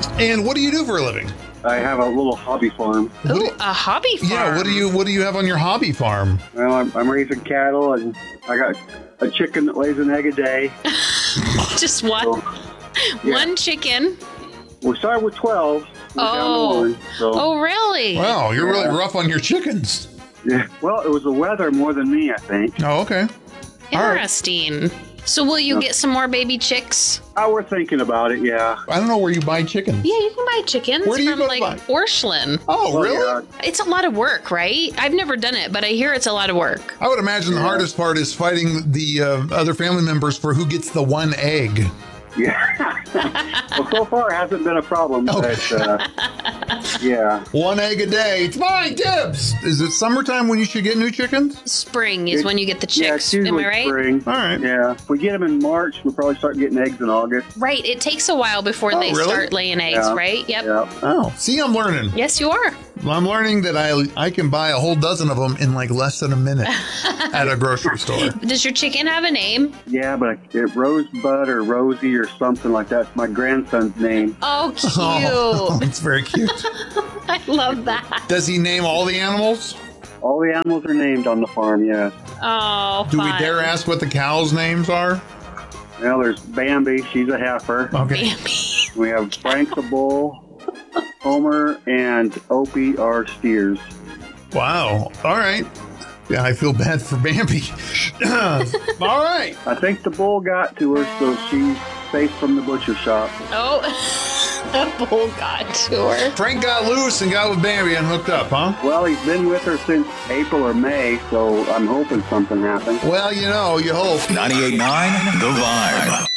And what do you do for a living? I have a little hobby farm. Ooh, a hobby farm. Yeah, what do you have on your hobby farm? Well, I'm raising cattle, and I got a chicken that lays an egg a day. Just one? So, yeah. One chicken? We started with 12. We're down to one, so. Oh, really? Wow, you're really rough on your chickens. Yeah. Well, it was the weather more than me, I think. Oh, okay. Interesting. So will you get some more baby chicks? Oh, we're thinking about it, yeah. I don't know where you buy chickens. Yeah, you can buy chickens Where do you from go to like buy? Orscheln. Oh, really? Yeah. It's a lot of work, right? I've never done it, but I hear it's a lot of work. I would imagine the hardest part is fighting the other family members for who gets the one egg. Yeah. Well, so far it hasn't been a problem. But, yeah. One egg a day. It's mine, dibs. Is it summertime when you should get new chickens? Spring is when you get the Yeah, it's chicks. Am usually I right? spring. All right. Yeah. If we get them in March, we'll probably start getting eggs in August. Right. It takes a while before they really? start laying eggs, Yeah. right? Yep. Yeah. Oh, see, I'm learning. Yes, you are. I'm learning that I can buy a whole dozen of them in like less than a minute at a grocery store. Does your chicken have a name? Yeah, but Rosebud or Rosie or something like that's my grandson's name. Oh, cute. Oh, it's very cute. I love that. Does he name all the animals? All the animals are named on the farm, yes. Oh, Do we fun. dare ask what the cows' names are? Well, there's Bambi, she's a heifer. Okay. We have Frank the bull, Homer, and Opie are steers. Wow. All right. Yeah, I feel bad for Bambi. All right. I think the bull got to her, so she's safe from the butcher shop. Oh, a bull got to her. Frank got loose and got with Bambi and hooked up, huh? Well, he's been with her since April or May, so I'm hoping something happens. Well, you know, you hope. 98.9 The Vibe.